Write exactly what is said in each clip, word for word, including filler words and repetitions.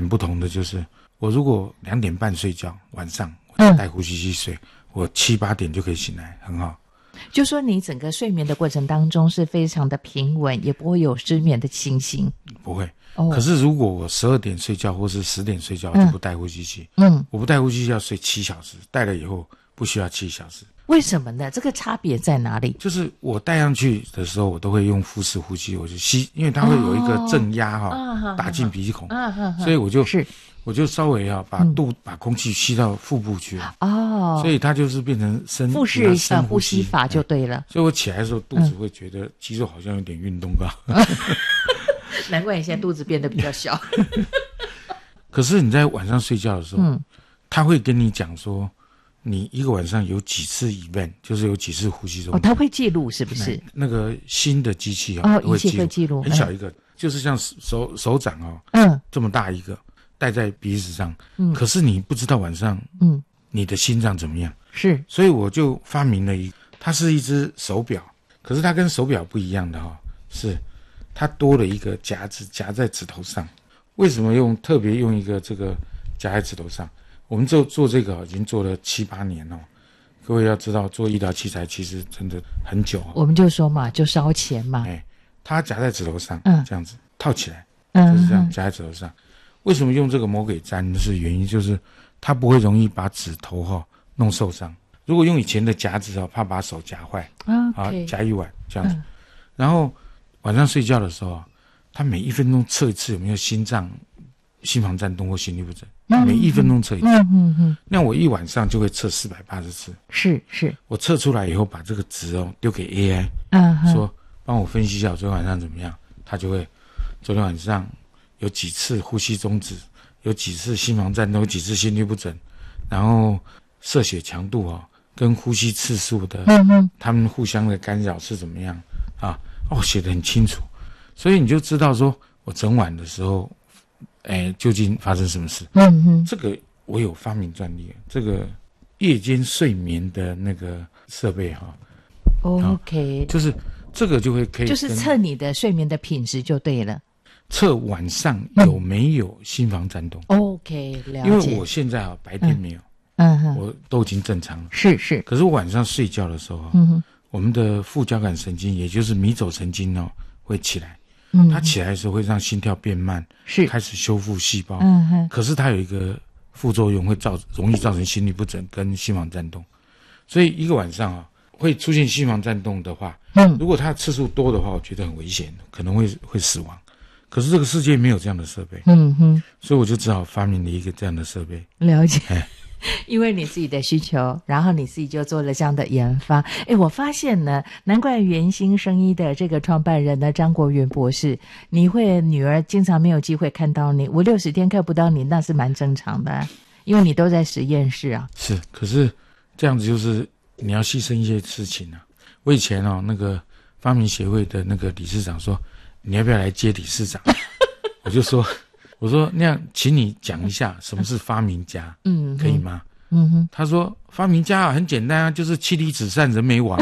很不同的就是，我如果两点半睡觉，晚上我就带呼吸机睡，嗯、我七八点就可以醒来，很好。 就说你整个睡眠的过程当中是非常的平稳，也不会有失眠的情形。 不会。哦、可是如果我十二点睡觉或是十点睡觉，我就不带呼吸机。 嗯， 我不带呼吸机要睡七小时，带了以后不需要七小时。 为什么呢？这个差别在哪里？ 就是我戴上去的时候，我都会用腹式呼吸，我就吸，因为它会有一个正压哈、哦哦，打进鼻孔，哦、所以我就是我就稍微啊把肚、嗯、把空气吸到腹部去哦，所以它就是变成深腹式深呼吸法就对了。 所以我起来的时候肚子会觉得肌肉好像有点运动到。 嗯难怪你现在肚子变得比较小。 可是你在晚上睡觉的时候，嗯、他会跟你讲说，你一个晚上有几次 event， 就是有几次呼吸中。 哦，他会记录是不是？ 那个新的机器啊、哦， 哦，仪器会记录， 很小一个，嗯、就是像手手掌哦， 嗯， 这么大一个，戴在鼻子上。嗯，可是你不知道晚上，嗯，你的心脏怎么样？ 是， 所以我就发明了一个，它是一只手表，可是它跟手表不一样的哈、哦，是。它多了一个夹子，夹在指头上。为什么用特别用一个这个夹在指头上？我们做做这个已经做了七八年了。各位要知道，做医疗器材其实真的很久。 我们就说嘛，就烧钱嘛。 哎，它夹在指头上， 嗯， 这样子套起来， 嗯， 就是这样夹在指头上。嗯、为什么用这个魔鬼毡？是原因就是它不会容易把指头哈、哦、弄受伤。如果用以前的夹子哦，怕把手夹坏，啊，夹一晚这样子，嗯、然后。晚上睡觉的时候，他每一分钟测一次有没有心脏、心房颤动或心律不整，嗯、每一分钟测一次。嗯嗯嗯。那我一晚上就会测四百八十次。 是是。 我测出来以后，把这个值哦丢给 A I， 嗯， 说帮我分析一下我昨天晚上怎么样，他就会昨天晚上有几次呼吸中止，有几次心房颤动，有几次心律不整，然后射血强度哦跟呼吸次数的，嗯嗯，他们互相的干扰是怎么样啊？哦，写得很清楚，所以你就知道说我整晚的时候，哎，究竟发生什么事？ 嗯哼， 这个我有发明专利，这个夜间睡眠的那个设备哈。 OK，、 哦、就是这个就会可以， 就是测你的睡眠的品质就对了。 测晚上有没有心房颤动、 嗯、？OK， 了解。 因为我现在啊白天没有， 嗯哼， 我都已经正常了。 是是， 可是我晚上睡觉的时候，嗯哼。我们的副交感神经，也就是迷走神经哦，会起来。嗯，它起来的时候会让心跳变慢， 是开始修复细胞。 嗯哼。 可是它有一个副作用，会造容易造成心律不整跟心房颤动。所以一个晚上啊，会出现心房颤动的话，嗯，如果它的次数多的话，我觉得很危险，可能会会死亡。可是这个世界没有这样的设备， 嗯哼， 所以我就只好发明了一个这样的设备。 了解。 哎。 因为你自己的需求，然后你自己就做了这样的研发。诶，我发现呢，难怪元兴生医的这个创办人呢张国元博士，你会女儿经常没有机会看到你，五六十天看不到你，那是蛮正常的，因为你都在实验室啊。 是，可是这样子就是你要牺牲一些事情啊。我以前哦，那个发明协会的那个理事长说，你要不要来接理事长？我就说。我说那样，请你讲一下什么是发明家，嗯，可以吗？ 嗯哼， 他说发明家啊，很简单啊，就是妻离子散，人没完。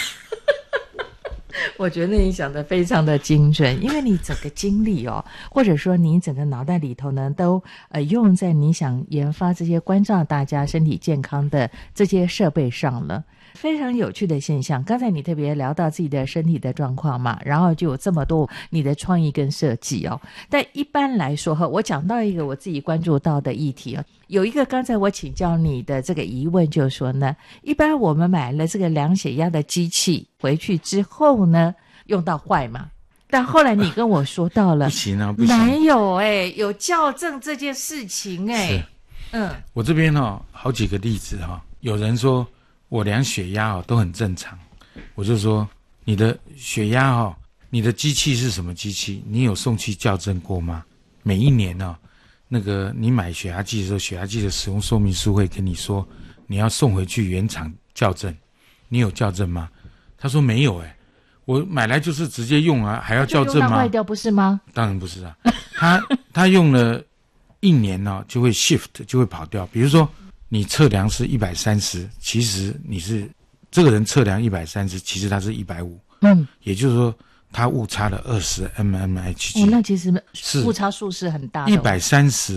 我觉得你想得非常的精准，因为你整个精力哦，或者说你整个脑袋里头呢，都呃用在你想研发这些关照大家身体健康的这些设备上了。非常有趣的现象，刚才你特别聊到自己的身体的状况嘛，然后就有这么多你的创意跟设计哦。但一般来说哈，我讲到一个我自己关注到的议题哦，有一个刚才我请教你的这个疑问，就是说呢，一般我们买了这个量血压的机器回去之后呢，用到坏嘛？但后来你跟我说到了， 不行啊，不行， 没有哎、欸，有校正这件事情哎、欸，嗯， 我这边哦，好几个例子哈、哦，有人说。我量血压哦都很正常，我就说你的血压哦，你的机器是什么机器？你有送去校正过吗？每一年哦，那个你买血压计的时候，血压计的使用说明书会跟你说你要送回去原厂校正，你有校正吗？他说没有哎，我买来就是直接用啊，还要校正吗？ 用到坏掉不是吗？ 当然不是啊，他他用了一年呢、哦，就会 shift 就会跑掉，比如说。你测量是一百三十，其实你是这个人测量一百三十，其实他是一百五，嗯，也就是说他误差了二十 mmHg， 哦，那其实是误差数是很大的、哦， 一百三十